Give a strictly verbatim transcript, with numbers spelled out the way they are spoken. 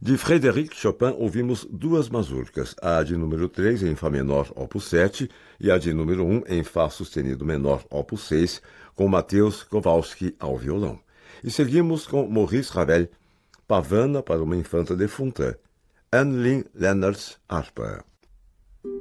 De Frédéric Chopin ouvimos duas mazurcas, a de número três em Fá menor, opus sete, e a de número um em Fá sustenido menor, opus seis, com Mateusz Kowalski ao violão. E seguimos com Maurice Ravel, Pavana para uma infanta defunta, Anne Lynn Lennertz, harpa.